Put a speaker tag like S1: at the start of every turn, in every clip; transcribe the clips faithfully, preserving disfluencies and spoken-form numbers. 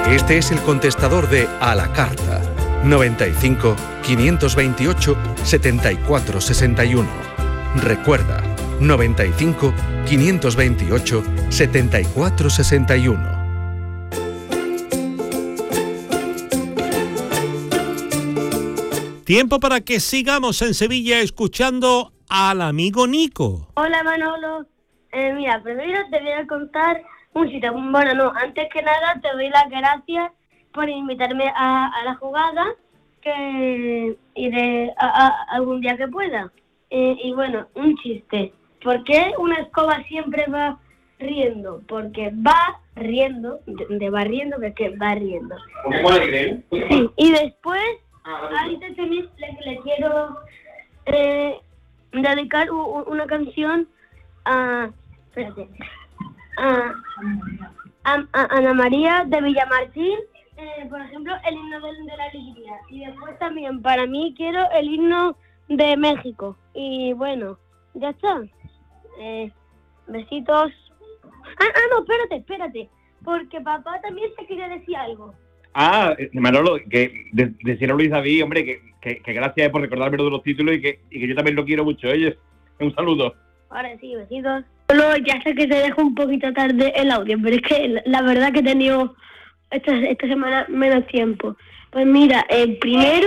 S1: Este es el contestador de A la Carta. noventa y cinco, quinientos veintiocho, setenta y cuatro sesenta y uno. Recuerda, noventa y cinco, quinientos veintiocho, setenta y cuatro sesenta y uno.
S2: Tiempo para que sigamos en Sevilla escuchando al amigo Nico.
S3: Hola Manolo, eh, mira, primero te voy a contar un sitio. Bueno, no, antes que nada te doy las gracias por invitarme a, a la jugada, que iré a, a, algún día que pueda. Eh, y bueno, un chiste. ¿Por qué una escoba siempre va riendo? Porque va riendo, de, de va riendo, que es que va riendo.
S4: ¿Cómo le creen?
S3: Sí, y después,
S4: Ah, vale.
S3: ahorita también le, le quiero eh, dedicar u, u, una canción a... Espérate. A, a, a Ana María de Villamartín, eh, por ejemplo, el himno de, de la alegría. Y después también, para mí, quiero el himno de México. Y bueno, ya está. Eh, besitos. Ah, ah, no, espérate, espérate. Porque papá también te quería decir algo.
S4: Ah, Manolo, que de, decía Luis David, hombre, que, que, que gracias por recordarme de los títulos y que, y que yo también lo quiero mucho. Oye, un saludo.
S3: Ahora sí, besitos. Solo ya sé que te dejo un poquito tarde el audio, pero es que la, la verdad que he tenido esta, esta semana menos tiempo. Pues mira, eh, primero...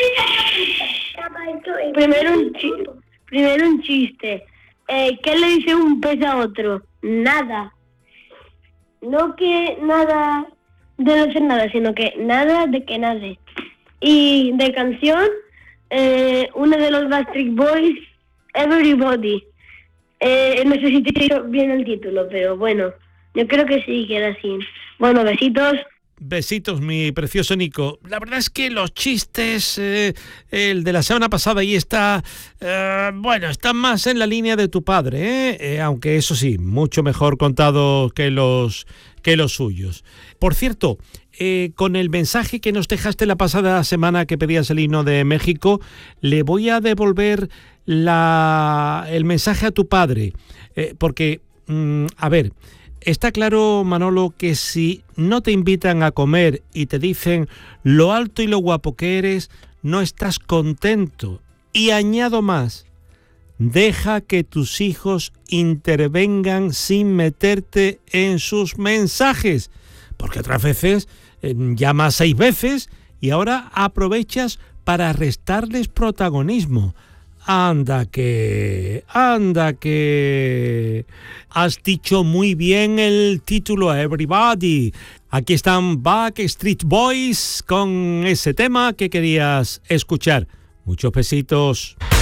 S3: Primero un, chi, primero un chiste. Eh, ¿Qué le dice un pez a otro? Nada. No que nada de no ser nada, sino que nada de que nade. Y de canción, eh, uno de los Backstreet Boys, Everybody. Eh, no sé si te he dicho bien el título, pero bueno, yo creo que sí, queda así. Bueno, besitos.
S2: Besitos, mi precioso Nico. La verdad es que los chistes, eh, el de la semana pasada ahí está, eh, bueno, está más en la línea de tu padre, ¿eh? Eh, aunque eso sí, mucho mejor contado que los, que los suyos. Por cierto, eh, con el mensaje que nos dejaste la pasada semana que pedías el himno de México, le voy a devolver la, el mensaje a tu padre, eh, porque, mm, a ver... Está claro, Manolo, que si no te invitan a comer y te dicen lo alto y lo guapo que eres, no estás contento. Y añado más, deja que tus hijos intervengan sin meterte en sus mensajes. Porque otras veces eh, llamas seis veces y ahora aprovechas para restarles protagonismo. Anda que, anda que... Has dicho muy bien el título, Everybody. Aquí están Backstreet Boys con ese tema que querías escuchar. Muchos besitos.